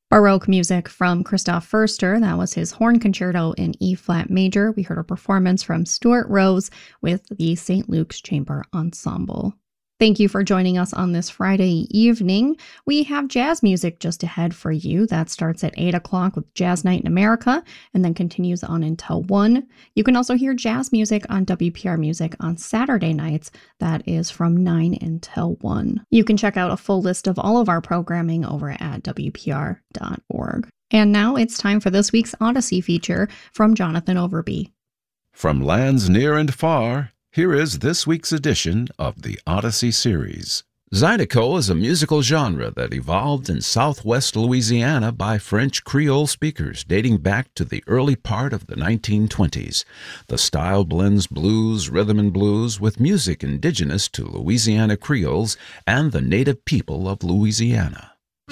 Baroque music from Christoph Förster. That was his horn concerto in E-flat major. We heard a performance from Stuart Rose with the St. Luke's Chamber Ensemble. Thank you for joining us on this Friday evening. We have jazz music just ahead for you. That starts at 8 o'clock with Jazz Night in America and then continues on until 1. You can also hear jazz music on WPR Music on Saturday nights. That is from 9 until 1. You can check out a full list of all of our programming over at WPR.org. And now it's time for this week's Odyssey feature from Jonathan Overby. From lands near and far, here is this week's edition of the Odyssey series. Zydeco is a musical genre that evolved in southwest Louisiana by French Creole speakers dating back to the early part of the 1920s. The style blends blues, rhythm and blues with music indigenous to Louisiana Creoles and the native people of Louisiana.